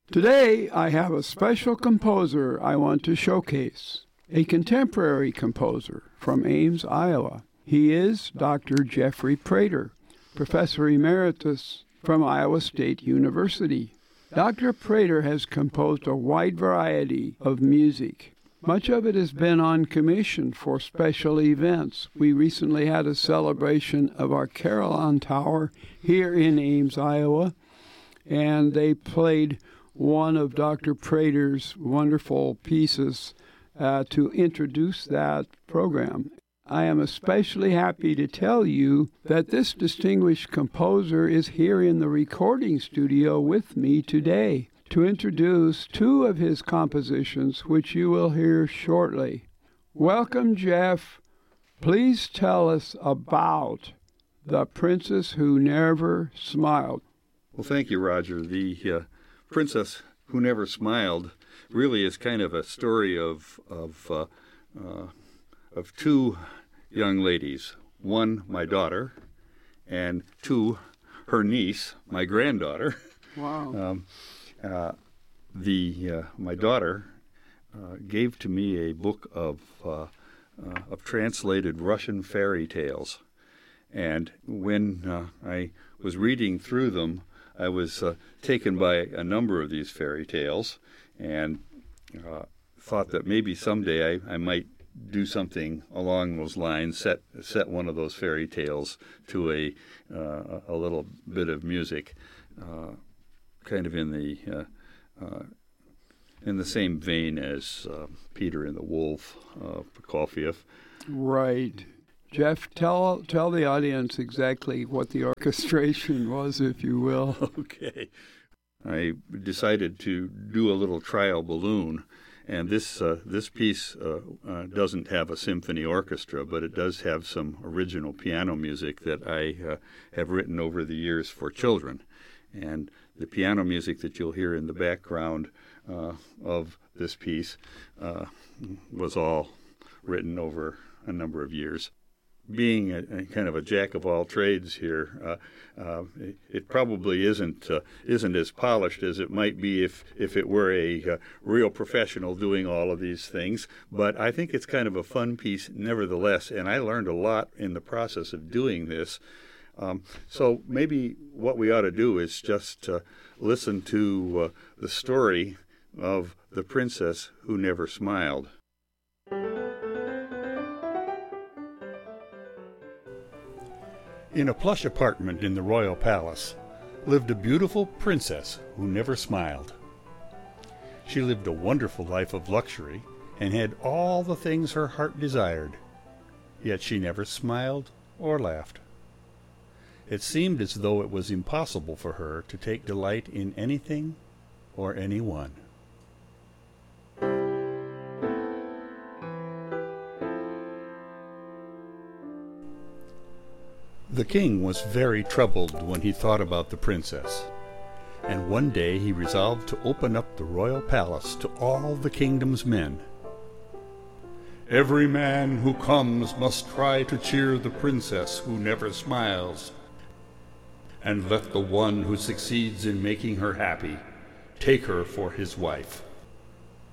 Today, I have a special composer I want to showcase, a contemporary composer from Ames, Iowa. He is Dr. Jeffrey Prater, Professor Emeritus from Iowa State University. Dr. Prater has composed a wide variety of music. Much of it has been on commission for special events. We recently had a celebration of our Carillon Tower here in Ames, Iowa, and they played one of Dr. Prater's wonderful pieces to introduce that program. I am especially happy to tell you that this distinguished composer is here in the recording studio with me today to introduce two of his compositions, which you will hear shortly. Welcome, Jeff. Please tell us about The Princess Who Never Smiled. Well, thank you, Roger. The Princess Who Never Smiled really is kind of a story of two young ladies. One, my daughter, and two, her niece, my granddaughter. Wow. My daughter gave to me a book of translated Russian fairy tales, and when I was reading through them, I was taken by a number of these fairy tales, and thought that maybe someday I might do something along those lines, set one of those fairy tales to a little bit of music, kind of in the same vein as Peter and the Wolf, Prokofiev. Right. Jeff, tell the audience exactly what the orchestration was, if you will. Okay. I decided to do a little trial balloon, and this piece doesn't have a symphony orchestra, but it does have some original piano music that I have written over the years for children. And the piano music that you'll hear in the background of this piece was all written over a number of years. Being a kind of a jack of all trades here, it probably isn't as polished as it might be if it were a real professional doing all of these things. But I think it's kind of a fun piece nevertheless, and I learned a lot in the process of doing this. So maybe what we ought to do is just listen to the story of the princess who never smiled. In a plush apartment in the royal palace lived a beautiful princess who never smiled. She lived a wonderful life of luxury and had all the things her heart desired, yet she never smiled or laughed. It seemed as though it was impossible for her to take delight in anything or anyone. The king was very troubled when he thought about the princess, and one day he resolved to open up the royal palace to all the kingdom's men. "Every man who comes must try to cheer the princess who never smiles, and let the one who succeeds in making her happy take her for his wife."